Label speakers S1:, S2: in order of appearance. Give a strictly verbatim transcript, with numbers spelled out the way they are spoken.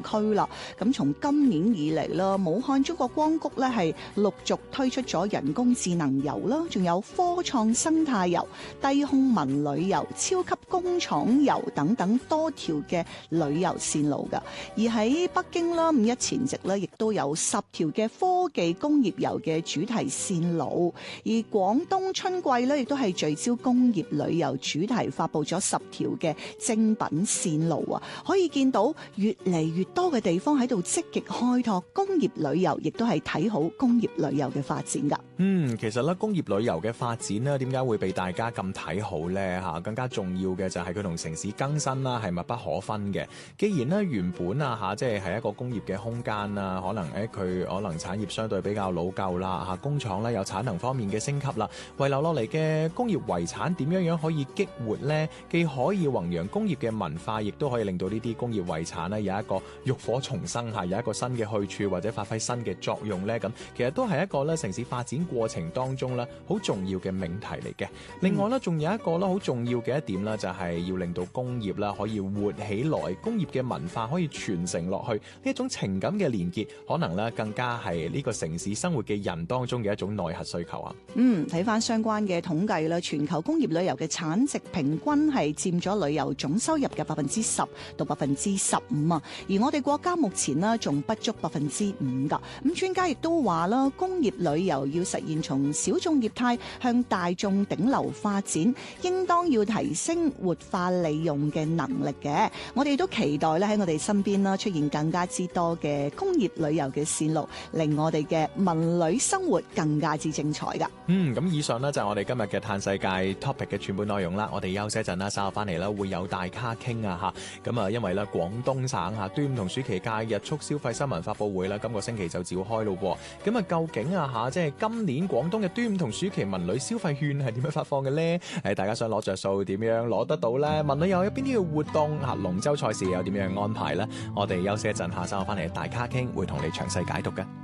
S1: 區啦。咁從今年以嚟啦，武漢中國光谷咧係陸續推出咗人工智能遊啦，仲有科創生態遊、低空文旅遊、超級工廠遊等等多條嘅旅遊線路㗎。而喺北京啦，五一前夕咧，亦都有十條嘅科技工業遊嘅主題線路。而廣東春季咧，亦都係聚焦工業旅遊主題，發佈咗十條嘅精品線路啊！可以見到越嚟越多嘅地方喺度積極開拓工業旅遊，亦都係睇好工業旅遊嘅發展㗎。
S2: 嗯，其實咧工業旅遊嘅發展咧，點解會被大家咁睇好呢？嚇，更加重要嘅就係佢同城市更新啦，係密不可分嘅。既然咧原本啊嚇，即係係一個工業嘅空間啦，可能誒佢可能產業相對比較老舊啦嚇，工廠咧有產能方面嘅升級啦，遺留落嚟嘅工業遺產點樣樣可以激活呢？既可以弘揚工業嘅文化，亦都可以令到呢啲工業遺產咧有一個浴火重生嚇，有一個新嘅去處或者發揮新嘅作用呢。咁其實都係一個咧城市發展過程當中咧好重要嘅命題嚟嘅。另外咧，仲有一個咧好重要嘅一點咧，就係要令到工業啦可以活起來，工業嘅文化可以傳承落去，呢一種情感嘅連結，可能咧更加係呢個城市生活嘅人當中嘅一種內核需求啊。
S1: 嗯，睇翻相關嘅統計啦，全球工業旅遊嘅產值平均係佔咗旅遊總收入嘅百分之十到百分之十五啊。而我哋國家目前呢仲不足百分之五噶。咁專家亦都話啦，工業旅遊要實現從小眾業態向大眾頂流發展，應當要提升活化利用嘅能力嘅。我哋都期待咧喺我哋身邊啦出現更加之多嘅工業旅遊嘅線路，令我哋嘅文旅生活更加之精彩噶。
S2: 嗯，咁以上呢就係我哋今日嘅嘆世界 topic 嘅全部內容啦。我哋休息一陣啦，稍後翻嚟啦會有大咖傾啊吓。咁啊，因為咧廣東省吓端午同暑期假日促消費新聞發佈會啦，今個星期就召開咯。咁啊，究竟啊吓，即係今年廣東嘅端午同暑期文旅消費券係點樣發放嘅呢？誒，大家想攞着數點樣攞得到呢？文旅又有邊啲嘅活動吓？龍舟賽事又點樣安排呢？我哋休息一陣，下稍後翻嚟大咖傾會同你詳細解讀嘅。